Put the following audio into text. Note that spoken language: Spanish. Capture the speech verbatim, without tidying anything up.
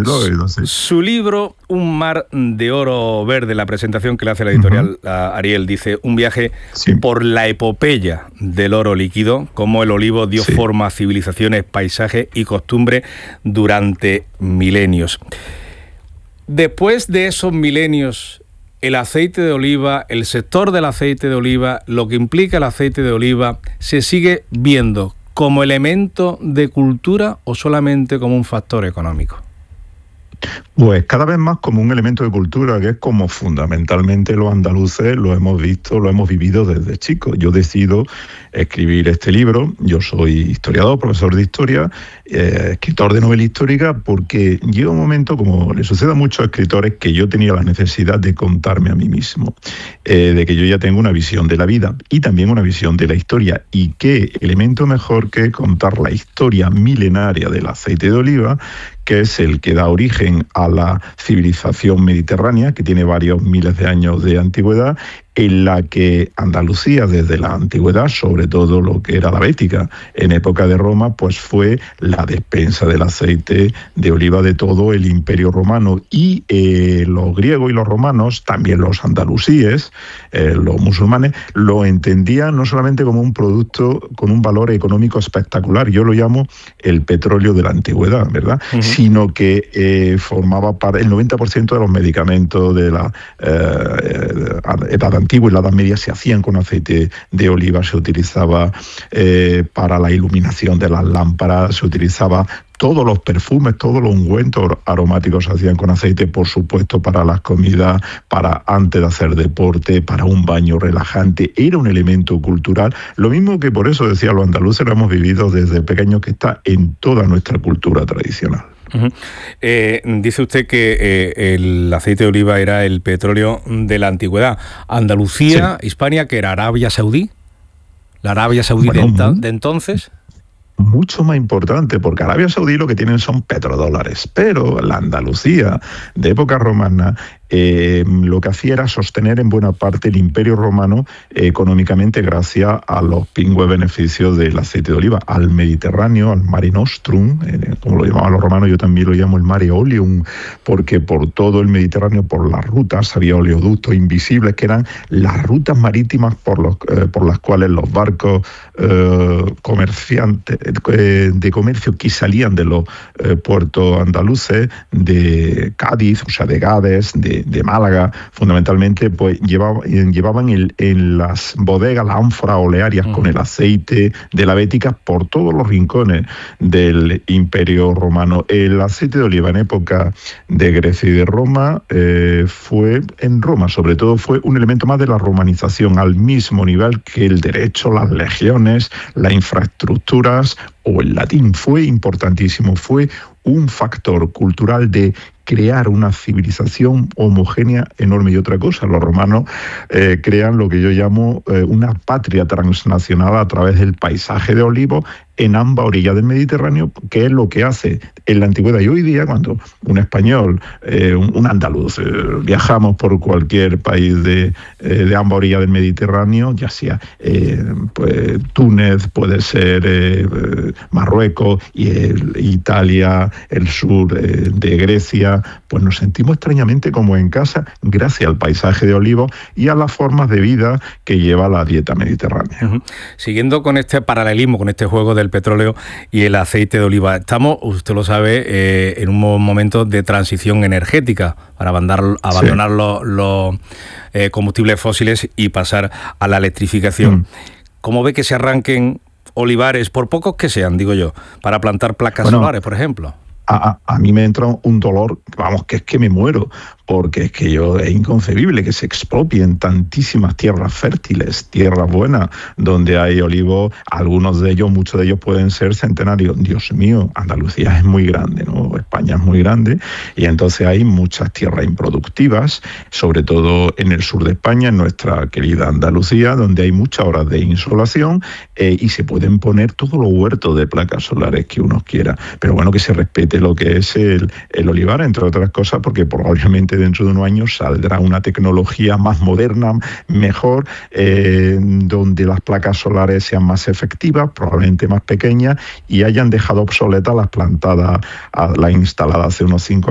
lo he oído, sí. Su libro, Un mar de oro verde, la presentación que le hace la editorial uh-huh. Ariel, dice, un viaje sí. por la epopeya del oro líquido, cómo el olivo dio sí. forma a civilizaciones, paisajes y costumbres durante milenios. Después de esos milenios, el aceite de oliva, el sector del aceite de oliva, lo que implica el aceite de oliva, ¿se sigue viendo como elemento de cultura o solamente como un factor económico? Pues cada vez más como un elemento de cultura, que es como fundamentalmente los andaluces lo hemos visto, lo hemos vivido desde chicos. Yo decido escribir este libro, yo soy historiador, profesor de historia, eh, escritor de novela histórica, porque llega un momento, como le sucede a muchos escritores, que yo tenía la necesidad de contarme a mí mismo, eh, de que yo ya tengo una visión de la vida y también una visión de la historia, y qué elemento mejor que contar la historia milenaria del aceite de oliva, que es el que da origen a la civilización mediterránea, que tiene varios miles de años de antigüedad, en la que Andalucía, desde la antigüedad, sobre todo lo que era la Bética, en época de Roma, pues fue la despensa del aceite de oliva de todo el Imperio Romano. Y eh, los griegos y los romanos, también los andalusíes, eh, los musulmanes, lo entendían no solamente como un producto con un valor económico espectacular, yo lo llamo el petróleo de la antigüedad, ¿verdad? Uh-huh. Sino que eh, formaba parte, el noventa por ciento de los medicamentos de la eh, edad antigua y la Edad Media se hacían con aceite de oliva, se utilizaba eh, para la iluminación de las lámparas, se utilizaba todos los perfumes, todos los ungüentos aromáticos se hacían con aceite, por supuesto, para las comidas, para antes de hacer deporte, para un baño relajante. Era un elemento cultural. Lo mismo que por eso decía los andaluces, lo hemos vivido desde pequeños, que está en toda nuestra cultura tradicional. Uh-huh. Eh, dice usted que eh, el aceite de oliva era el petróleo de la antigüedad. Andalucía, sí. Hispania, que era Arabia Saudí, la Arabia Saudí bueno, de, enta- de entonces. Mucho más importante, porque Arabia Saudí lo que tienen son petrodólares, pero la Andalucía de época romana eh, lo que hacía era sostener en buena parte el Imperio Romano eh, económicamente gracias a los pingües beneficios del aceite de oliva, al Mediterráneo, al Mare Nostrum, eh, como lo llamaban los romanos, yo también lo llamo el Mare Oleum, porque por todo el Mediterráneo, por las rutas, había oleoductos invisibles, que eran las rutas marítimas por, los, eh, por las cuales los barcos eh, comerciantes eh, de comercio que salían de los eh, puertos andaluces, de Cádiz, o sea, de Gades, de de Málaga, fundamentalmente, pues llevaban, llevaban el, en las bodegas, las ánforas olearias, uh-huh. con el aceite de la Bética por todos los rincones del Imperio Romano. El aceite de oliva en época de Grecia y de Roma eh, fue, en Roma sobre todo, fue un elemento más de la romanización, al mismo nivel que el derecho, las legiones, las infraestructuras o el latín. Fue importantísimo, fue un factor cultural de crear una civilización homogénea enorme. Y otra cosa, los romanos eh, crean lo que yo llamo eh, una patria transnacional a través del paisaje de olivos en ambas orillas del Mediterráneo, que es lo que hace en la antigüedad. Y hoy día, cuando un español, eh, un, un andaluz, eh, viajamos por cualquier país de, eh, de ambas orillas del Mediterráneo, ya sea eh, pues, Túnez, puede ser eh, Marruecos, y el, Italia, el sur eh, de Grecia, pues nos sentimos extrañamente como en casa, gracias al paisaje de olivos y a las formas de vida que lleva la dieta mediterránea. Uh-huh. Siguiendo con este paralelismo, con este juego del petróleo y el aceite de oliva, estamos, usted lo sabe, eh, en un momento de transición energética para abandonar, abandonar sí. los, los eh, combustibles fósiles y pasar a la electrificación. Mm. ¿Cómo ve que se arranquen olivares, por pocos que sean, digo yo, para plantar placas bueno, solares, por ejemplo? A, a mí me entra un dolor, vamos, que es que me muero, porque es que yo es inconcebible que se expropien tantísimas tierras fértiles, tierras buenas, donde hay olivos, algunos de ellos, muchos de ellos pueden ser centenarios. Dios mío, Andalucía es muy grande, ¿no? España es muy grande, y entonces hay muchas tierras improductivas, sobre todo en el sur de España, en nuestra querida Andalucía, donde hay muchas horas de insolación eh, y se pueden poner todos los huertos de placas solares que uno quiera, pero bueno, que se respete lo que es el, el olivar, entre otras cosas, porque probablemente dentro de unos años saldrá una tecnología más moderna, mejor, eh, donde las placas solares sean más efectivas, probablemente más pequeñas, y hayan dejado obsoletas las plantadas, las instaladas hace unos cinco